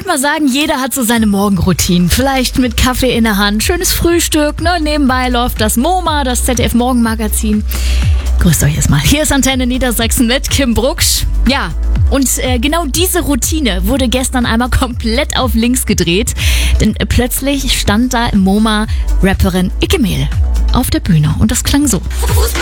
würde mal sagen, jeder hat so seine Morgenroutinen. Vielleicht mit Kaffee in der Hand, schönes Frühstück, ne? Nebenbei läuft das MoMA, das ZDF Morgenmagazin. Grüßt euch erstmal. Hier ist Antenne Niedersachsen mit Kim Brucksch. Ja, und genau diese Routine wurde gestern einmal komplett auf links gedreht. Denn plötzlich stand da im MoMA Rapperin Icke Mehl auf der Bühne. Und das klang so.